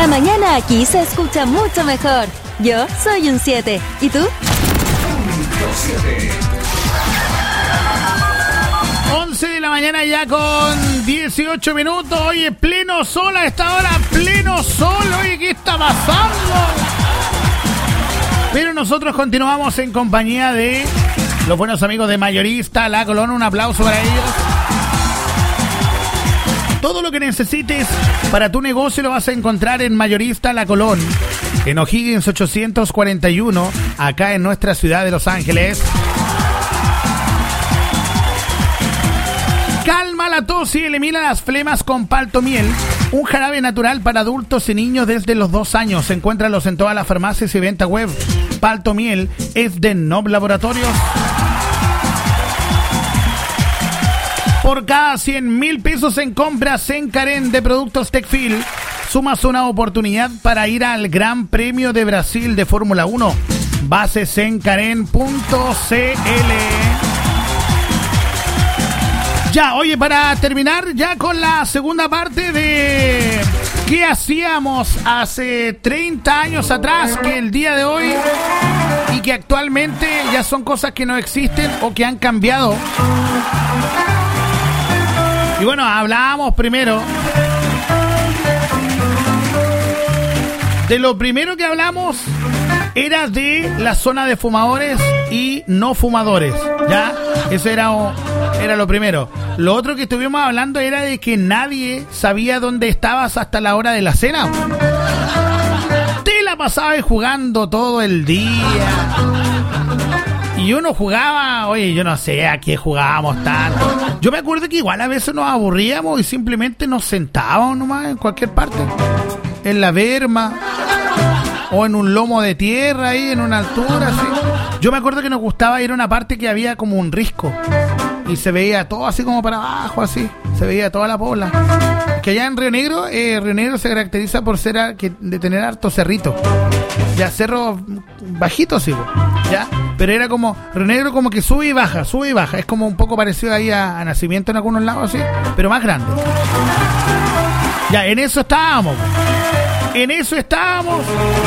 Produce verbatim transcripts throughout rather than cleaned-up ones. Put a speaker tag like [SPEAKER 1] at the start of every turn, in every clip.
[SPEAKER 1] La mañana aquí se escucha mucho mejor. Yo soy un siete. ¿Y tú?
[SPEAKER 2] once de la mañana ya con dieciocho minutos. Oye, pleno sol a esta hora, pleno sol. Oye, ¿qué está pasando? Pero nosotros continuamos en compañía de los buenos amigos de Mayorista La Colón. Un aplauso para ellos. Todo lo que necesites para tu negocio lo vas a encontrar en Mayorista La Colón, en O'Higgins ochocientos cuarenta y uno, acá en nuestra ciudad de Los Ángeles. Calma la tos y elimina las flemas con Paltomiel, un jarabe natural para adultos y niños desde los dos años. Encuéntralos en todas las farmacias y venta web. Paltomiel es de Nob Laboratorios. Por cada cien mil pesos en compras en Karen de productos Tecfil, sumas una oportunidad para ir al Gran Premio de Brasil de Fórmula uno. Bases en karen punto c l. Ya, oye, para terminar ya con la segunda parte de qué hacíamos hace treinta años atrás, que el día de hoy y que actualmente ya son cosas que no existen o que han cambiado. Y bueno, hablábamos primero de lo primero que hablamos era de la zona de fumadores y no fumadores, ¿ya? Eso era, era lo primero. Lo otro que estuvimos hablando era de que nadie sabía dónde estabas hasta la hora de la cena. Te la pasabas jugando todo el día. Y uno jugaba, oye, yo no sé a qué jugábamos tanto. Yo me acuerdo que igual a veces nos aburríamos y simplemente nos sentábamos nomás en cualquier parte. En la berma o en un lomo de tierra ahí, en una altura así. Yo me acuerdo que nos gustaba ir a una parte que había como un risco y se veía todo así como para abajo, así. Se veía toda la pobla. Que allá en Río Negro, eh, Río Negro se caracteriza por ser a, que, de tener harto cerrito. Ya, cerros bajitos, sí, ya. Pero era como, Río Negro como que sube y baja, sube y baja. Es como un poco parecido ahí a, a Nacimiento en algunos lados, así, pero más grande. Ya, en eso estábamos. En eso estábamos.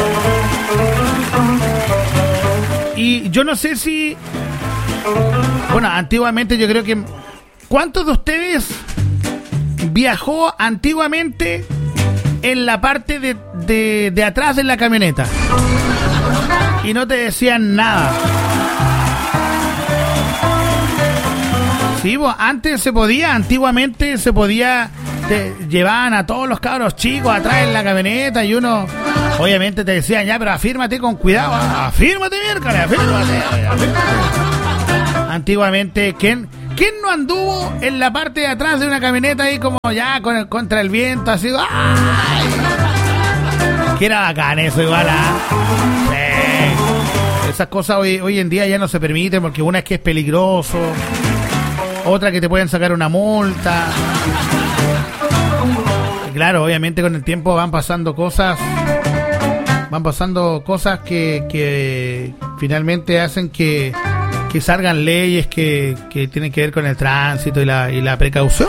[SPEAKER 2] Y yo no sé si... Bueno, antiguamente yo creo que... ¿Cuántos de ustedes viajó antiguamente en la parte de, de, de atrás de la camioneta y no te decían nada? Sí, pues, antes se podía, antiguamente se podía, te llevaban a todos los cabros chicos atrás en la camioneta y uno, obviamente te decían, ya, pero afírmate con cuidado, afírmate, miércoles, afírmate, afírmate. Antiguamente, ¿quién, quién no anduvo en la parte de atrás de una camioneta ahí como ya con el, contra el viento, así, ¡ay! Que era bacán eso igual, ¿ah? Sí. Esas cosas hoy, hoy en día ya no se permiten porque una es que es peligroso, otra que te pueden sacar una multa. Y claro, obviamente con el tiempo van pasando cosas, van pasando cosas que, que finalmente hacen que, que salgan leyes que, que tienen que ver con el tránsito y la, y la precaución.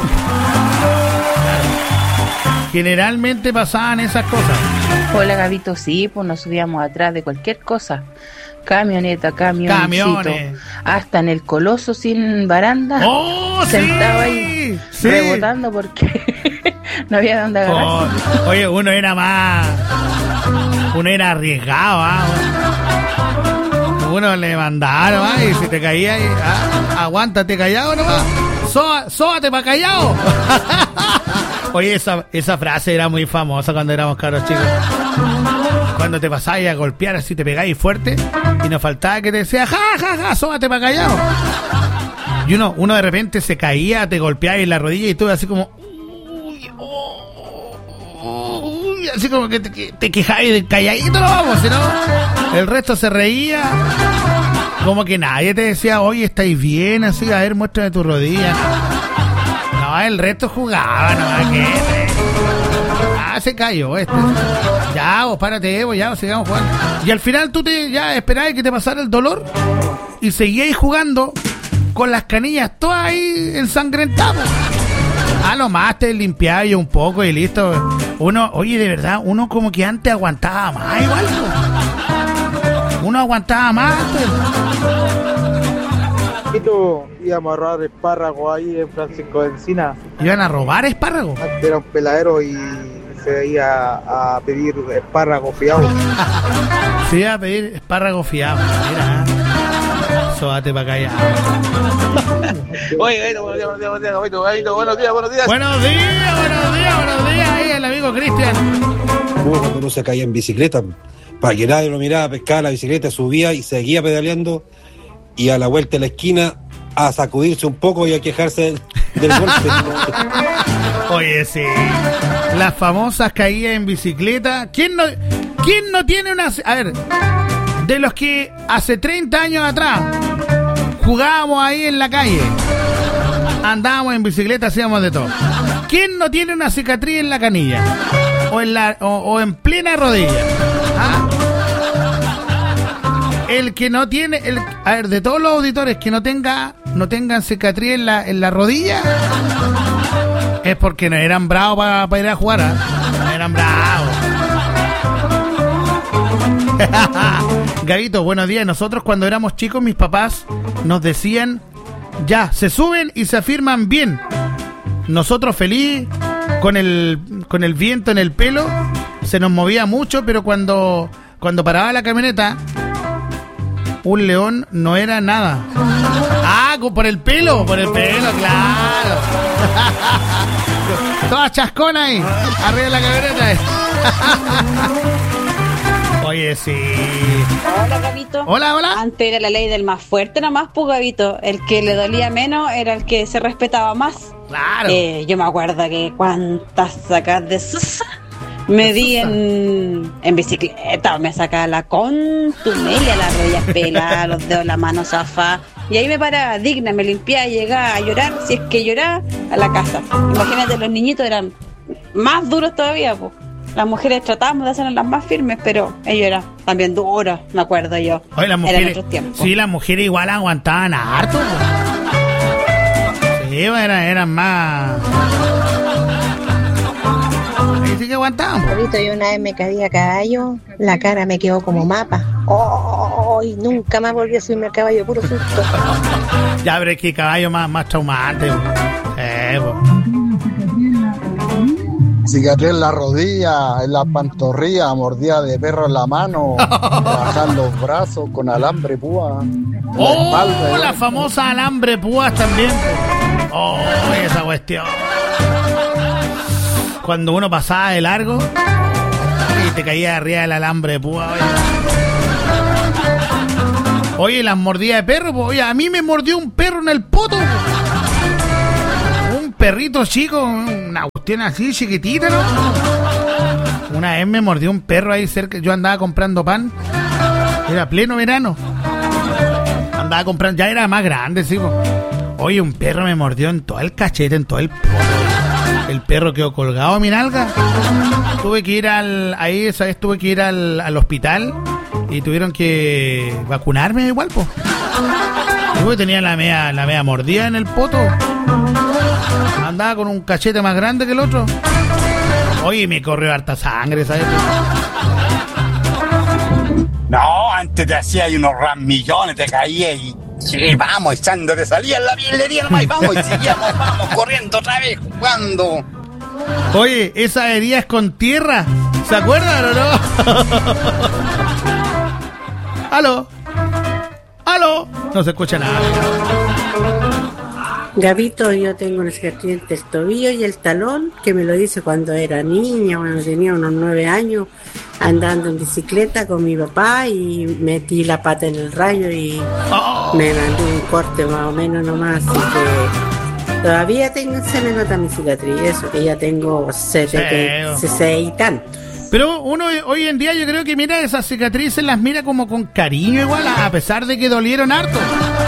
[SPEAKER 2] Claro. Generalmente pasaban esas cosas.
[SPEAKER 3] Hola, Gabito, sí, pues nos subíamos atrás de cualquier cosa. Camioneta, camioncito, camiones, hasta en el Coloso sin baranda,
[SPEAKER 2] oh,
[SPEAKER 3] sentado
[SPEAKER 2] sí,
[SPEAKER 3] ahí
[SPEAKER 2] sí,
[SPEAKER 3] rebotando porque no había dónde agarrarse.
[SPEAKER 2] Oh, oye, uno era más, uno era arriesgado, ¿ah? Uno le mandaba, ¿ah? Y si te caía, ¿ah? Aguántate callado nomás, Só, sóbate para callado. Oye, esa, esa frase era muy famosa cuando éramos cabros chicos. Cuando te pasáis a golpear así, te pegáis fuerte y nos faltaba que te decía, ja, ja, ja, sóbate para callado. Y uno, uno de repente se caía, te golpeaba en la rodilla y tú así como, uy, oh, uy, así como que te, te quejáis de calladito, no vamos, si no, el resto se reía. Como que nadie te decía, oye, ¿estáis bien? Así, a ver, muéstrame tu rodilla. No, el resto jugaba, no, ¿qué? Ah, se cayó este. Ya, vos, párate, vos, ya, sigamos jugando. Y al final tú te ya esperabas que te pasara el dolor y seguíais jugando con las canillas todas ahí ensangrentadas. Ah, lo más te limpiaba yo un poco y listo. Uno, oye, de verdad, uno como que antes aguantaba más igual. Uno aguantaba más antes.
[SPEAKER 4] Íbamos a robar espárragos ahí en Francisco de Encina.
[SPEAKER 2] ¿Iban a robar espárragos?
[SPEAKER 4] Antes era un peladero y se iba a pedir espárragos fiados.
[SPEAKER 2] Se iba a pedir espárragos fiados. Mira, sóbate para acá ya.
[SPEAKER 4] Oye, Gabito, buenos días, buenos días, buenos días, Gabito, Gabito, buenos días, buenos días.
[SPEAKER 2] Buenos días, buenos días, buenos días. Ahí el amigo Cristian.
[SPEAKER 5] Cuando uno se caía en bicicleta, para que nadie lo miraba, pescaba la bicicleta, subía y seguía pedaleando. Y a la vuelta de la esquina a sacudirse un poco y a quejarse del, del golpe.
[SPEAKER 2] Oye, sí. Las famosas caídas en bicicleta. ¿Quién no, quién no tiene una... A ver, de los que hace treinta años atrás jugábamos ahí en la calle, andábamos en bicicleta, hacíamos de todo. ¿Quién no tiene una cicatriz en la canilla? O en, la, o, o en plena rodilla. ¿Ah? El que no tiene, el, a ver, de todos los auditores que no tenga, no tengan cicatriz en la, en la rodilla, es porque no eran bravos para pa ir a jugar, ¿eh? No eran bravos. Gabito, buenos días. Nosotros cuando éramos chicos, mis papás nos decían, ya, se suben y se afirman bien. Nosotros feliz, con el, con el viento en el pelo, se nos movía mucho, pero cuando, cuando paraba la camioneta, un león no era nada. Ah, por el pelo, por el pelo, claro. Toda chascona ahí, arriba de la camioneta. Oye, sí.
[SPEAKER 6] Hola, Gabito.
[SPEAKER 2] Hola, hola.
[SPEAKER 6] Antes era la ley del más fuerte nomás, pues, Gabito. El que le dolía menos era el que se respetaba más.
[SPEAKER 2] Claro.
[SPEAKER 6] Eh, yo me acuerdo que cuántas sacas de Susa me di en, en bicicleta, me sacaba la contumelia, las rodillas peladas, los dedos, la mano zafá. Y ahí me paraba digna, me limpiaba y llegaba a llorar, si es que lloraba, a la casa. Imagínate, los niñitos eran más duros todavía, pues. Las mujeres tratábamos de hacernos las más firmes, pero ellos eran también duros, me acuerdo yo.
[SPEAKER 2] Oye, las mujeres, sí, las mujeres igual aguantaban harto. Sí, eran, eran más... Sí que aguantaban.
[SPEAKER 7] Ahorita yo una vez me caí a caballo, la cara me quedó como mapa. ¡Oh! Y nunca más volví a subirme al caballo, puro susto.
[SPEAKER 2] Ya, pero es que caballo más, más traumante. Eh, pues.
[SPEAKER 8] Cicatriz en la rodilla, en la pantorrilla, mordida de perro en la mano, bajar los brazos con alambre púa.
[SPEAKER 2] Oh, la, espalda, la famosa alambre púas también. Oh, esa cuestión. Cuando uno pasaba de largo y te caía arriba del alambre de púa. Oye, oye, las mordidas de perro. Oye, a mí me mordió un perro en el poto. Un perrito chico, una cuestión así chiquitita, ¿no? Una vez me mordió un perro ahí cerca. Yo andaba comprando pan. Era pleno verano. Andaba comprando, ya era más grande, sí. Oye, un perro me mordió en todo el cachete, en todo el poto. El perro quedó colgado a mi nalga. Tuve que ir al... Ahí esa vez tuve que ir al, al hospital y tuvieron que vacunarme igual, po. Yo tenía la media, la media mordida en el poto. Andaba con un cachete más grande que el otro. Oye, me corrió harta sangre, ¿sabes?
[SPEAKER 9] No, antes te hacía unos ramillones, te caía y... Sí, vamos, echando, te salía en la pielería nomás y vamos, y seguíamos, vamos, corriendo otra vez, jugando.
[SPEAKER 2] Oye, esa herida es con tierra, ¿se acuerdan o no? ¿Aló? ¿Aló? No se escucha nada.
[SPEAKER 10] Gabito, yo tengo una cicatriz entre el tobillo y el talón, que me lo hice cuando era niña, cuando tenía unos nueve años, andando en bicicleta con mi papá y metí la pata en el rayo y oh. me mandé un corte más o menos nomás, así que todavía tengo, se me nota mi cicatriz, eso que ya tengo sesenta y tanto.
[SPEAKER 2] Pero uno hoy en día yo creo que mira esas cicatrices, las mira como con cariño igual, a pesar de que dolieron harto.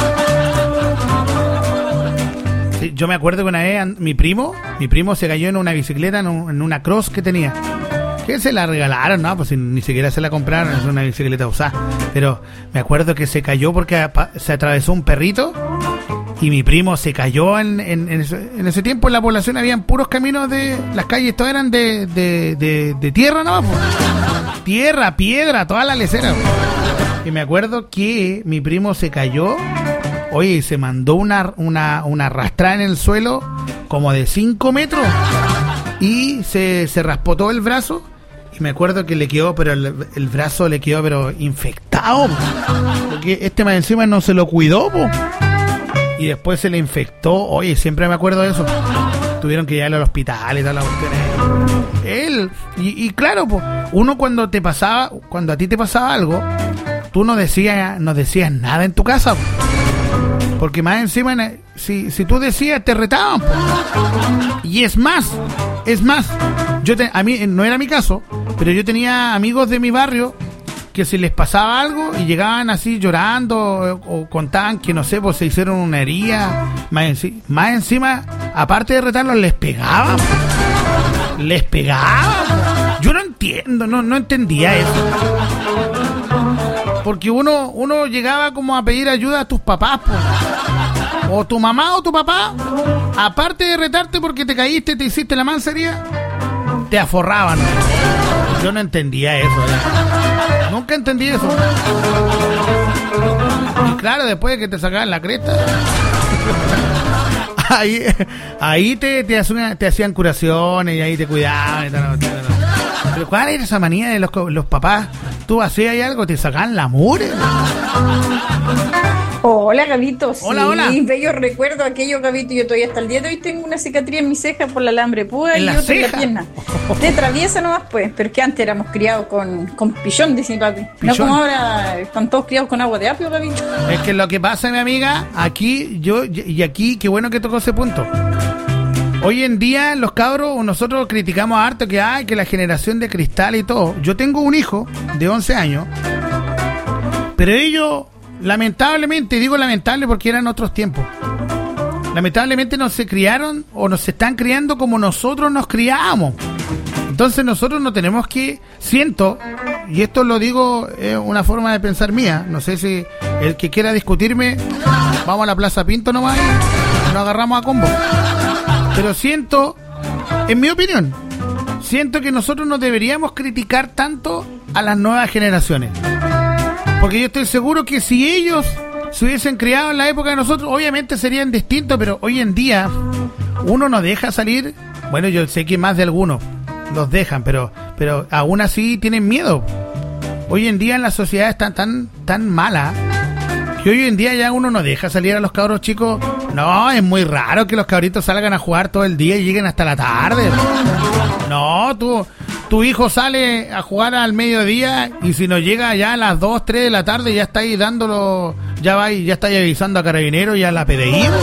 [SPEAKER 2] Sí, yo me acuerdo que una vez mi primo, mi primo se cayó en una bicicleta, en, un, en una cross que tenía. Que se la regalaron, ¿no? Pues ni siquiera se la compraron, es una bicicleta usada. Pero me acuerdo que se cayó porque se atravesó un perrito y mi primo se cayó en, en, en, ese, en ese tiempo en la población habían puros caminos de... Las calles todas eran de, de, de, de tierra, ¿no? Tierra, piedra, toda la lecera. Y me acuerdo que mi primo se cayó, oye, y se mandó una, una, una arrastrada en el suelo como de cinco metros y se, se raspó todo el brazo. Y me acuerdo que le quedó, pero el, el brazo le quedó pero infectado, porque este más encima no se lo cuidó, po. Y después se le infectó. Oye, siempre me acuerdo de eso. Tuvieron que llevarlo al hospital y tal, la cuestión. Él, y, y claro, pues, uno cuando te pasaba, cuando a ti te pasaba algo, tú no decías, no decías nada en tu casa, po. Porque más encima, si, si tú decías, te retaban, po. Y es más, es más, yo te, a mí no era mi caso, pero yo tenía amigos de mi barrio que si les pasaba algo y llegaban así llorando o, o contaban que no sé, pues se hicieron una herida, más, enci- más encima, aparte de retarlos, les pegaban, les pegaban. Yo no entiendo, no, no entendía eso. Porque uno, uno llegaba como a pedir ayuda a tus papás, pues. O tu mamá o tu papá, aparte de retarte porque te caíste, te hiciste la mansería, te aforraban. Yo no entendía eso, ¿verdad? Nunca entendí eso. Y claro, después de que te sacaban la cresta, ahí, ahí te, te, hacían, te hacían curaciones y ahí te cuidaban y tal, tal, tal. Pero ¿cuál era esa manía de los, los papás? Tú hacías ahí algo, te sacaban la mure.
[SPEAKER 11] Hola, Gabito.
[SPEAKER 2] Hola,
[SPEAKER 11] sí,
[SPEAKER 2] hola.
[SPEAKER 11] Bello recuerdo aquello, Gabito. Yo todavía hasta el día de hoy tengo una cicatriz en mi ceja por la alambre púa y
[SPEAKER 2] la
[SPEAKER 11] otra en la
[SPEAKER 2] ceja?
[SPEAKER 11] pierna. De traviesa nomás, pues. Pero que antes éramos criados con, con pichón, dice mi papi. No
[SPEAKER 2] Pichón.
[SPEAKER 11] como ahora, están todos criados con agua de apio, Gabito.
[SPEAKER 2] Es que lo que pasa, mi amiga, aquí, yo, y aquí, qué bueno que tocó ese punto. Hoy en día, los cabros, nosotros criticamos harto que hay, que la generación de cristal y todo. Yo tengo un hijo de once años, pero ellos, lamentablemente, digo lamentable porque eran otros tiempos, lamentablemente no se criaron o nos están criando como nosotros nos criábamos. Entonces nosotros no tenemos que, siento, y esto lo digo, es eh, una forma de pensar mía, no sé si el que quiera discutirme, vamos a la Plaza Pinto nomás y nos agarramos a combo. Pero siento, en mi opinión, siento que nosotros no deberíamos criticar tanto a las nuevas generaciones. Porque yo estoy seguro que si ellos se hubiesen criado en la época de nosotros, obviamente serían distintos, pero hoy en día uno no deja salir. Bueno, yo sé que más de algunos los dejan, pero pero aún así tienen miedo. Hoy en día la sociedad está tan tan mala que hoy en día ya uno no deja salir a los cabros chicos. No, es muy raro que los cabritos salgan a jugar todo el día y lleguen hasta la tarde. No, tú... Tu hijo sale a jugar al mediodía y si no llega ya a las dos, tres de la tarde ya está ahí dándolo, ya va y ya está ahí avisando a Carabineros y a la P D I.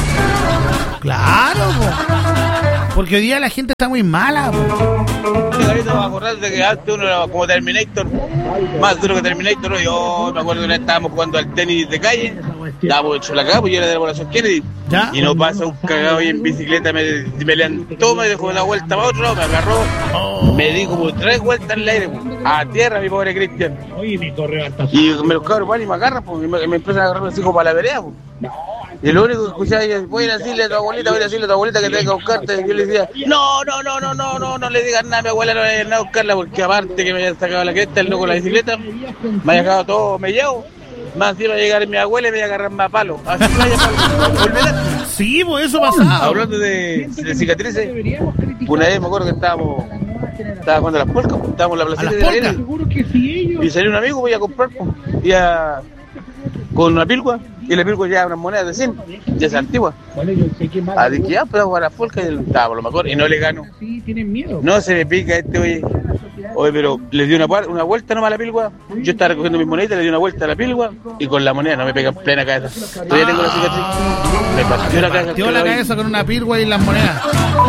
[SPEAKER 2] Po. Claro, po. Porque hoy día la gente está muy mala. Po.
[SPEAKER 12] Acordate que antes uno era como Terminator, más duro que Terminator. Yo me acuerdo que estábamos jugando al tenis de calle, estábamos hecho la cagada, pues yo era de la población Kennedy. ¿Ya? Y no pasa un cagado ahí en bicicleta, me, me levantó, me dejó la vuelta para otro lado, me agarró, oh. Me di como tres vueltas en el aire, a tierra, mi pobre Cristian. Y me los cabros van y me agarran, pues, y me, me empiezan a agarrar así como para la vereda, pues. Y lo único que escuchaba es, voy a decirle a tu abuelita, voy a decirle a tu abuelita que tenga que buscarte. Y yo le decía, no, no, no, no, no, no, no le digas nada a mi abuela, no le digas nada a buscarla, porque aparte que me hayan sacado la cresta, el loco de la bicicleta, me ha dejado todo mellado. Más encima va a llegar mi abuela y me va a agarrar más palo. Así que vaya palo. Olvídate.
[SPEAKER 2] Sí, pues eso pasaba.
[SPEAKER 12] Hablando de, de cicatrices, una vez me acuerdo que estábamos, estaba jugando a las polcas, estábamos en la placita de la arena. Y salió un amigo, voy a comprar, y a, con una pilgua, y la pilgua ya unas monedas de cien, ya es antigua. Así que ya, pues a jugar a las polcas, y estaba por lo mejor, y no le gano. No se me pica este, oye. Oye, pero le di una, una vuelta nomás a la pilgua. Yo estaba recogiendo mis moneditas, le di una vuelta a la pilgua y con la moneda no me pega en plena cabeza. Todavía tengo la cicatriz. Me partió la cabeza.
[SPEAKER 2] Partió la cabeza con una pilgua y las monedas.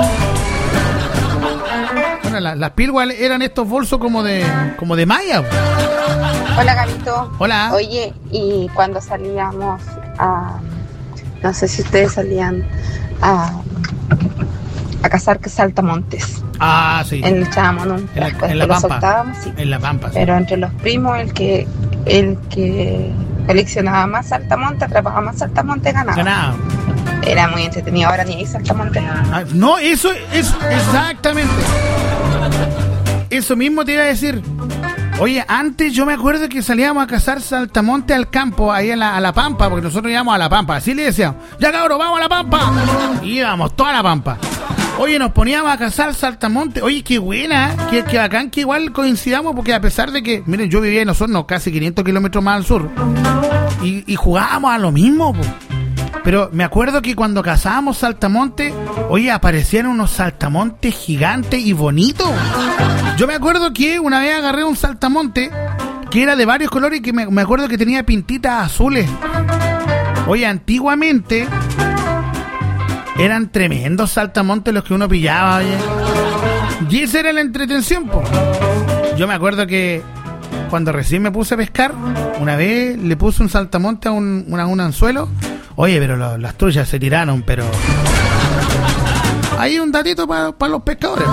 [SPEAKER 2] Bueno, la, las pilguas eran estos bolsos como de como de malla.
[SPEAKER 13] Hola, Gabito.
[SPEAKER 2] Hola.
[SPEAKER 13] Oye, y cuando salíamos a... No sé si ustedes salían a... a cazar saltamontes.
[SPEAKER 2] Ah, sí.
[SPEAKER 13] En el chamo, ¿no?
[SPEAKER 2] En la,
[SPEAKER 13] pues,
[SPEAKER 2] en la
[SPEAKER 13] lo
[SPEAKER 2] pampa.
[SPEAKER 13] soltábamos, sí.
[SPEAKER 2] En la pampa. Sí.
[SPEAKER 13] Pero entre los primos, el que el que Coleccionaba más saltamontes, atrapaba más saltamontes, ganaba.
[SPEAKER 2] Ganaba.
[SPEAKER 13] Era muy entretenido, ahora ni hay saltamontes.
[SPEAKER 2] Ah, no, eso es exactamente. Eso mismo te iba a decir. Oye, antes yo me acuerdo que salíamos a cazar saltamonte al campo, ahí a la, a la Pampa, porque nosotros íbamos a la Pampa, así le decíamos, ya cabrón, vamos a la Pampa. Y íbamos toda la Pampa. Oye, nos poníamos a cazar saltamonte. Oye, qué buena, qué, qué bacán que igual coincidamos, porque a pesar de que, miren, yo vivía en Osorno, casi quinientos kilómetros más al sur, y, y jugábamos a lo mismo, po. Pero me acuerdo que cuando cazábamos saltamonte, oye, aparecían unos saltamontes gigantes y bonitos. Yo me acuerdo que una vez agarré un saltamonte que era de varios colores y que me, me acuerdo que tenía pintitas azules. Oye, antiguamente eran tremendos saltamontes los que uno pillaba, oye. Y esa era la entretención, po. Yo me acuerdo que cuando recién me puse a pescar, una vez le puse un saltamonte a un, una, un anzuelo. Oye, pero lo, las tuyas se tiraron, pero... Hay un datito para pa los pescadores.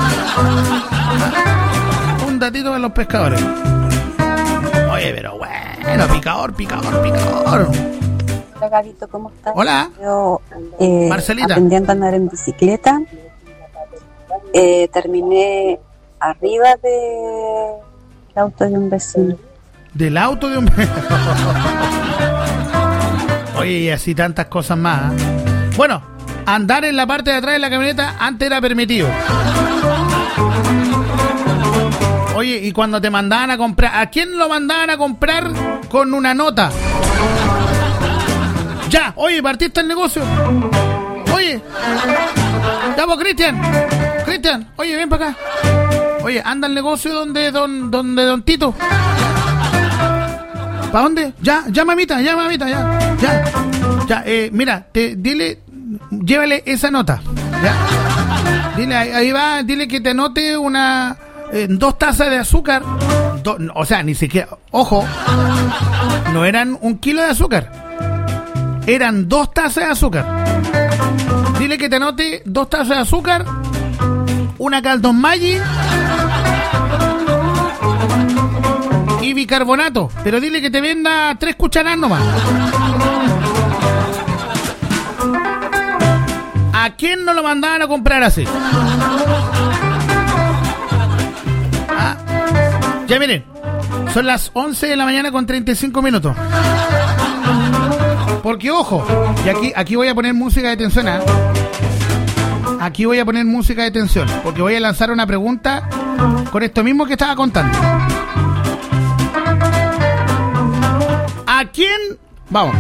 [SPEAKER 2] Un datito para los pescadores. Oye, pero bueno, picador, picador, picador.
[SPEAKER 14] Hola, Gabito, ¿cómo estás?
[SPEAKER 2] Hola.
[SPEAKER 14] Yo, eh,
[SPEAKER 2] Marcelita.
[SPEAKER 14] aprendiendo a andar en bicicleta, eh, terminé arriba de... el auto de un vecino.
[SPEAKER 2] ¿Del auto de un vecino? Oye, y así tantas cosas más, ¿eh? Bueno, andar en la parte de atrás de la camioneta antes era permitido. Oye, y cuando te mandaban a comprar, ¿a quién lo mandaban a comprar con una nota? Ya, oye, partiste el negocio. Oye, ya vos, Cristian. Cristian, oye, ven para acá. Oye, anda el negocio donde don, donde don Tito. ¿Para dónde? Ya, ya, mamita, ya, mamita, ya. Ya, ya, eh, mira, te, dile, llévale esa nota. Ya. Dile, ahí, ahí va, dile que te anote una, eh, dos tazas de azúcar. Do, o sea, ni siquiera, ojo, no eran un kilo de azúcar. Eran dos tazas de azúcar. Dile que te anote dos tazas de azúcar, una Caldon Maggi y bicarbonato, pero dile que te venda tres cucharadas nomás. ¿A quién no lo mandaban a comprar así? ¿Ah? Ya miren, son las once de la mañana con treinta y cinco minutos. Porque ojo, y aquí, aquí voy a poner música de tensión, ¿eh? Aquí voy a poner música de tensión, porque voy a lanzar una pregunta con esto mismo que estaba contando. ¿A quién? Vamos.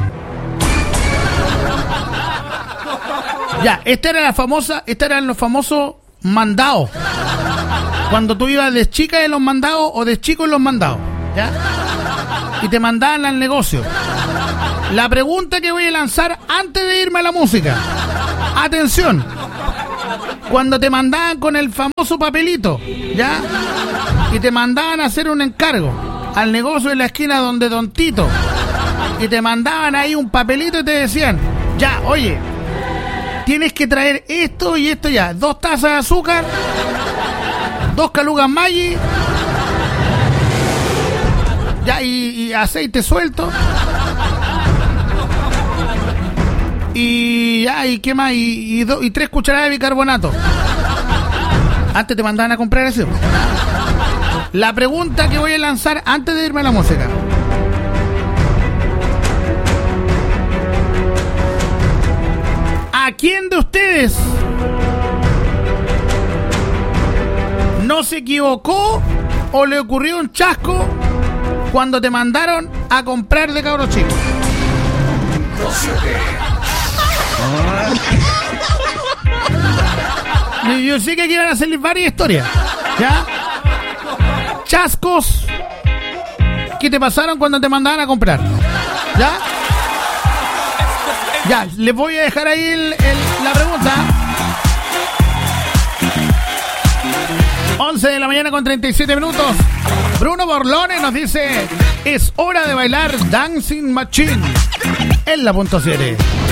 [SPEAKER 2] Ya, esta era la famosa, esta eran los famosos mandados. Cuando tú ibas de chica en los mandados o de chico en los mandados, ¿ya? Y te mandaban al negocio. La pregunta que voy a lanzar antes de irme a la música. Atención. Cuando te mandaban con el famoso papelito, ¿ya? Y te mandaban a hacer un encargo al negocio de la esquina donde Don Tito, y te mandaban ahí un papelito y te decían, ya, oye, tienes que traer esto y esto ya, dos tazas de azúcar, dos calugas Maggi, ya, y, y aceite suelto, y ya, y qué más, y, y, do, y tres cucharadas de bicarbonato. Antes te mandaban a comprar eso. La pregunta que voy a lanzar antes de irme a la música. ¿A quién de ustedes no se equivocó o le ocurrió un chasco cuando te mandaron a comprar de cabros chicos? Yo, yo sé que aquí van a salir varias historias, ¿ya? Chascos que te pasaron cuando te mandaban a comprar, ¿ya? Ya, les voy a dejar ahí el, el, la pregunta. once de la mañana con treinta y siete minutos. Bruno Borlone nos dice, es hora de bailar Dancing Machine en la punto siete.